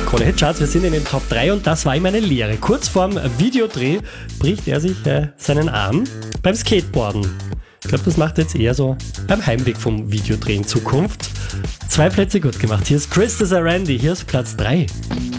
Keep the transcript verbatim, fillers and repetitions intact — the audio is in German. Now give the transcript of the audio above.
Krone Hit Charts. Wir sind in den Top drei und das war ihm eine Lehre. Kurz vorm Videodreh bricht er sich äh, seinen Arm beim Skateboarden. Ich glaube, das macht er jetzt eher so beim Heimweg vom Videodreh in Zukunft. Zwei Plätze gut gemacht. Hier ist Chris Randy, hier ist Platz drei.